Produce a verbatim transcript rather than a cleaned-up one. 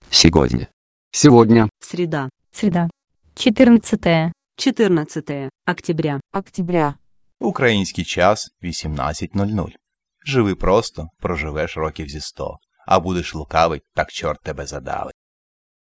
Сегодня. Сегодня. Среда. Среда. четырнадцатое. четырнадцатое октября. Октября. Український час вісімнадцять нуль нуль. Живи просто, проживеш років зі сто. А будеш лукавий, так чорт тебе задавить.